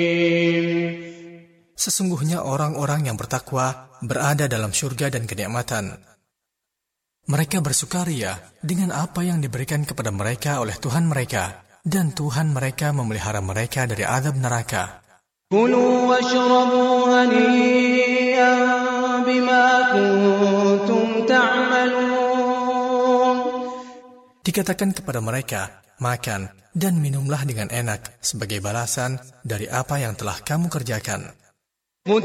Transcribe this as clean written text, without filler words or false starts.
Sesungguhnya orang-orang yang bertakwa berada dalam surga dan kenikmatan. Mereka bersukaria dengan apa yang diberikan kepada mereka oleh Tuhan mereka, dan Tuhan mereka memelihara mereka dari azab neraka. Kulu washrabu hani'an bima kuntum ta'malun. Dikatakan kepada mereka, makan dan minumlah dengan enak sebagai balasan dari apa yang telah kamu kerjakan.